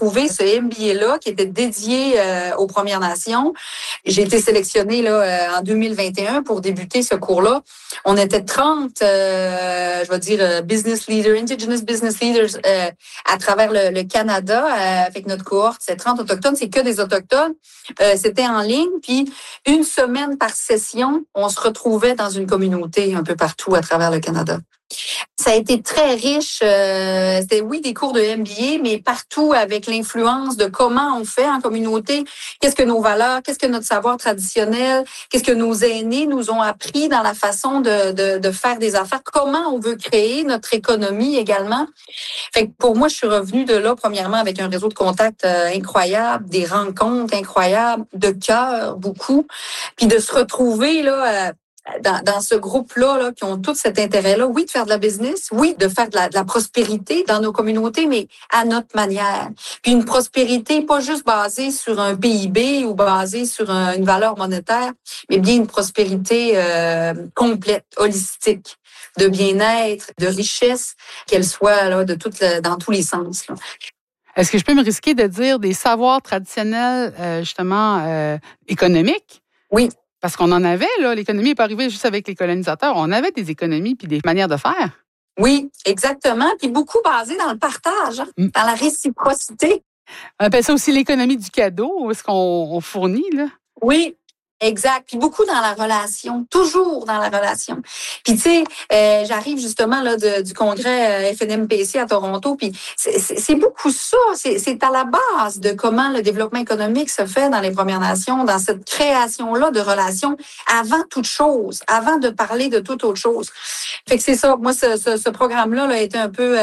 trouvé ce MBA-là qui était dédié aux Premières Nations. J'ai été sélectionnée là en 2021 pour débuter ce cours-là. On était 30, je vais dire, business leaders, indigenous business leaders à travers le Canada avec notre cohorte. C'est 30 autochtones, c'est que des autochtones. C'était en ligne, puis une semaine par session, on se retrouvait dans une communauté un peu partout à travers le Canada. Ça a été très riche. C'était, oui, des cours de MBA, mais partout avec l'influence de comment on fait en communauté, qu'est-ce que nos valeurs, qu'est-ce que notre savoir traditionnel, qu'est-ce que nos aînés nous ont appris dans la façon de faire des affaires, comment on veut créer notre économie également. Fait que pour moi, je suis revenue de là, premièrement, avec un réseau de contacts incroyable, des rencontres incroyables, de cœur, beaucoup, puis de se retrouver là dans ce groupe-là, là, qui ont tout cet intérêt-là, oui, de faire de la business, oui, de faire de la prospérité dans nos communautés, mais à notre manière. Puis une prospérité pas juste basée sur un PIB ou basée sur une valeur monétaire, mais bien une prospérité complète, holistique, de bien-être, de richesse, qu'elle soit là, dans tous les sens. Là. Est-ce que je peux me risquer de dire des savoirs traditionnels, justement, économiques? Oui. Parce qu'on en avait, là, l'économie n'est pas arrivée juste avec les colonisateurs. On avait des économies puis des manières de faire. Oui, exactement. Puis beaucoup basé dans le partage, dans la réciprocité. On appelle ça aussi l'économie du cadeau, où est-ce qu'on fournit, là? Oui. Exact. Puis beaucoup dans la relation, toujours dans la relation. Puis tu sais, j'arrive justement là du congrès FNMPC à Toronto, puis c'est beaucoup ça. C'est à la base de comment le développement économique se fait dans les Premières Nations, dans cette création-là de relations avant toute chose, avant de parler de toute autre chose. Fait que c'est ça. Moi, ce programme-là a été un peu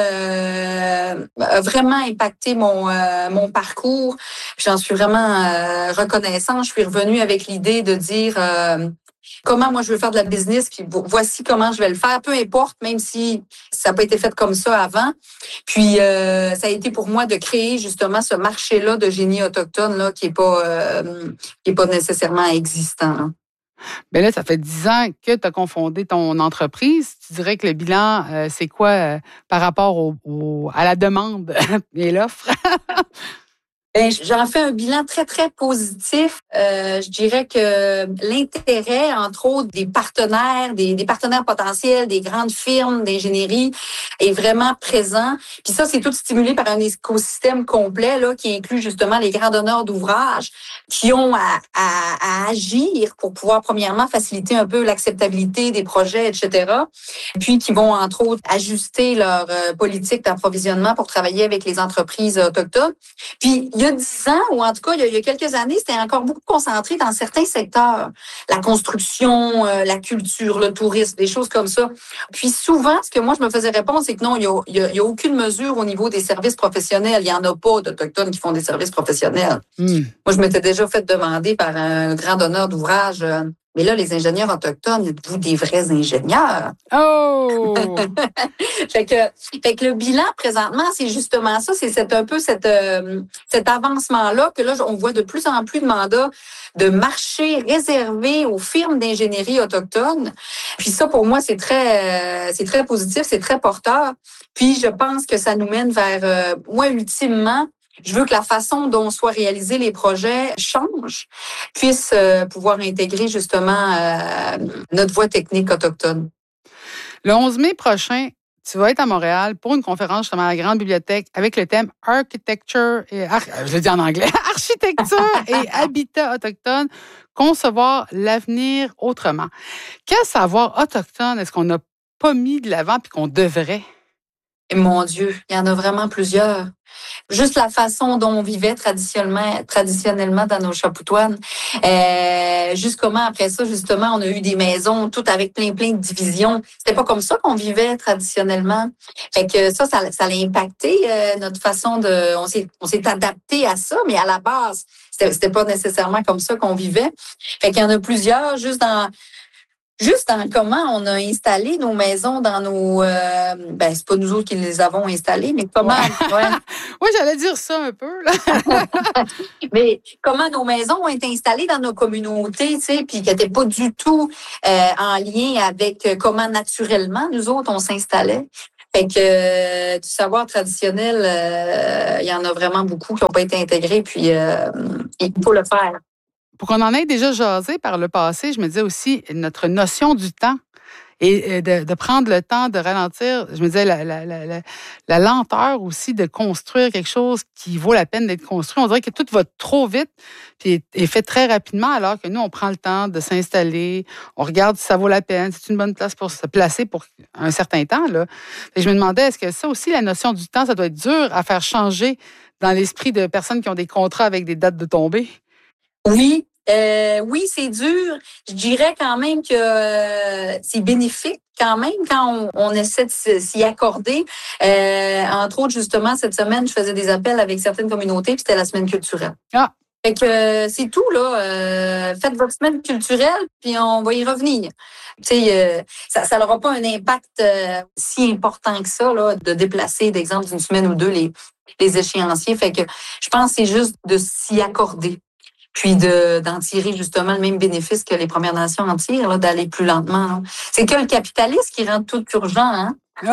a vraiment impacté mon parcours. J'en suis vraiment reconnaissante. Je suis revenue avec l'idée de dire comment moi je veux faire de la business, puis voici comment je vais le faire, peu importe, même si ça n'a pas été fait comme ça avant. Puis ça a été pour moi de créer justement ce marché-là de génie autochtone là, qui est pas nécessairement existant. Là. Bien là, ça fait 10 ans que tu as confondé ton entreprise. Tu dirais que le bilan, c'est quoi par rapport à la demande et l'offre? Ben, j'en fais un bilan très, très positif. Je dirais que l'intérêt, entre autres, des partenaires potentiels, des grandes firmes d'ingénierie est vraiment présent. Puis ça, c'est tout stimulé par un écosystème complet là, qui inclut justement les grands donneurs d'ouvrages qui ont à agir pour pouvoir, premièrement, faciliter un peu l'acceptabilité des projets, etc. Puis qui vont, entre autres, ajuster leur politique d'approvisionnement pour travailler avec les entreprises autochtones. Puis, il y a 10 ans, ou en tout cas, il y a quelques années, c'était encore beaucoup concentré dans certains secteurs. La construction, la culture, le tourisme, des choses comme ça. Puis souvent, ce que moi, je me faisais répondre, c'est que non, il y a aucune mesure au niveau des services professionnels. Il n'y en a pas d'Autochtones qui font des services professionnels. Moi, je m'étais déjà fait demander par un grand donneur d'ouvrage, mais là, les ingénieurs autochtones, êtes-vous des vrais ingénieurs? Oh! fait que le bilan, présentement, c'est justement ça. C'est un peu cet avancement-là que là, on voit de plus en plus de mandats de marché réservés aux firmes d'ingénierie autochtones. Puis ça, pour moi, c'est très positif, c'est très porteur. Puis je pense que ça nous mène vers, moi, ultimement, je veux que la façon dont soient réalisés les projets change, puisse pouvoir intégrer justement notre voie technique autochtone. Le 11 mai prochain, tu vas être à Montréal pour une conférence justement à la Grande Bibliothèque avec le thème Architecture je le dis en anglais, Architecture et habitat autochtone, concevoir l'avenir autrement. Quel savoir autochtone est-ce qu'on n'a pas mis de l'avant puis qu'on devrait? Et mon Dieu, il y en a vraiment plusieurs. Juste la façon dont on vivait traditionnellement dans nos chapoutoines. Juste comment, après ça, justement, on a eu des maisons toutes avec plein de divisions. C'était pas comme ça qu'on vivait traditionnellement. Fait que ça a impacté notre façon de... On s'est adapté à ça, mais à la base, c'était pas nécessairement comme ça qu'on vivait. Fait qu'il y en a plusieurs, juste dans comment on a installé nos maisons dans nos... c'est pas nous autres qui les avons installées, mais comment... Ouais. Oui, j'allais dire ça un peu. Là. Mais comment nos maisons ont été installées dans nos communautés, tu sais, puis qui n'étaient pas du tout en lien avec comment naturellement nous autres, on s'installait. Fait que du savoir traditionnel, il y en a vraiment beaucoup qui n'ont pas été intégrés, puis il faut le faire. Pour qu'on en ait déjà jasé par le passé, je me disais aussi notre notion du temps et de prendre le temps de ralentir. Je me disais la lenteur aussi de construire quelque chose qui vaut la peine d'être construit. On dirait que tout va trop vite puis est fait très rapidement, alors que nous, on prend le temps de s'installer, on regarde si ça vaut la peine, c'est une bonne place pour se placer pour un certain temps, là. Et je me demandais, est-ce que ça aussi, la notion du temps, ça doit être dur à faire changer dans l'esprit de personnes qui ont des contrats avec des dates de tombée? Oui. Oui, c'est dur. Je dirais quand même que c'est bénéfique quand même quand on essaie de s'y accorder. Entre autres, justement, cette semaine, je faisais des appels avec certaines communautés, puis c'était la semaine culturelle. Ah! Fait que c'est tout, là. Faites votre semaine culturelle, puis on va y revenir. Tu sais, ça n'aura pas un impact si important que ça, là, de déplacer, d'exemple, d'une semaine ou deux les échéanciers. Fait que je pense que c'est juste de s'y accorder. Puis d'en tirer justement le même bénéfice que les Premières Nations en tirent, là, d'aller plus lentement. Là. C'est que le capitalisme qui rend tout urgent, hein?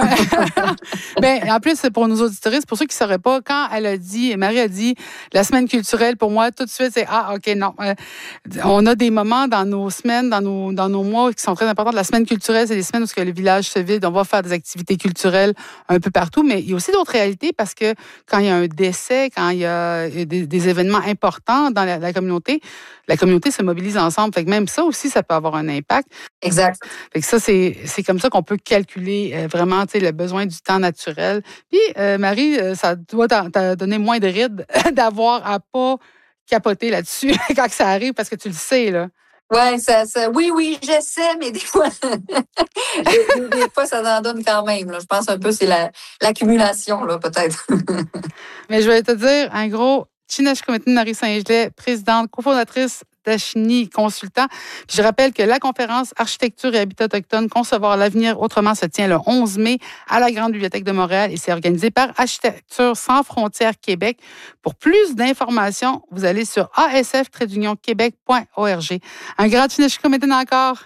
Ben, en plus, pour nos auditeuristes, pour ceux qui ne sauraient pas, quand Marie a dit la semaine culturelle, pour moi, tout de suite, c'est OK, non. On a des moments dans nos semaines, dans nos mois qui sont très importants. La semaine culturelle, c'est des semaines où le village se vide. On va faire des activités culturelles un peu partout, mais il y a aussi d'autres réalités parce que quand il y a un décès, quand il y a des événements importants dans la communauté se mobilise ensemble. Fait que même ça aussi, ça peut avoir un impact. Exact. Fait que ça, c'est comme ça qu'on peut calculer vraiment le besoin du temps naturel. Puis, Marie, ça doit t'as donné moins de rides d'avoir à pas capoter là-dessus quand ça arrive, parce que tu le sais, là. Ouais, oui, j'essaie, mais des fois, des fois, ça en donne quand même. Là. Je pense un peu c'est l'accumulation, là, peut-être. Mais je vais te dire, en gros, Chineshkumetin Marie Saint-Gelais, présidente, cofondatrice d'Ashini Consultant. Puis je rappelle que la conférence Architecture et Habitat autochtone, concevoir l'avenir autrement se tient le 11 mai à la Grande Bibliothèque de Montréal et c'est organisé par Architecture sans frontières Québec. Pour plus d'informations, vous allez sur asf-québec.org. Un grand Chineshkumetin encore.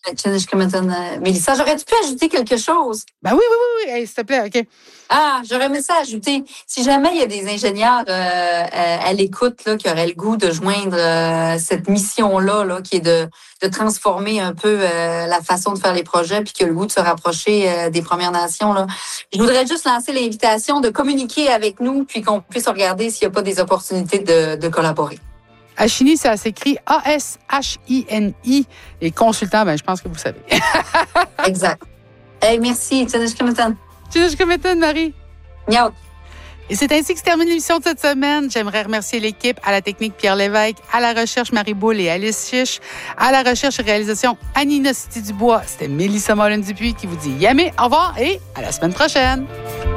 Mélissa, j'aurais-tu pu ajouter quelque chose? Ben oui. Hey, s'il te plaît, OK. Ah, j'aurais aimé ça ajouter. Si jamais il y a des ingénieurs à l'écoute là, qui auraient le goût de joindre cette mission-là, là, qui est de transformer un peu la façon de faire les projets, puis qui a le goût de se rapprocher des Premières Nations, là, je voudrais juste lancer l'invitation de communiquer avec nous, puis qu'on puisse regarder s'il n'y a pas des opportunités de collaborer. Ashini, ça s'écrit A-S-H-I-N-I. Et consultant, ben, je pense que vous savez. Exact. Hey, merci. Chineshkumetin, Marie. Miaou. Et c'est ainsi que se termine l'émission de cette semaine. J'aimerais remercier l'équipe, à la technique Pierre Lévesque, à la recherche Marie Boule et Alice Chiche, à la recherche et réalisation Anina City-Dubois. C'était Mélissa Mollin-Dupuis qui vous dit yamé, au revoir et à la semaine prochaine.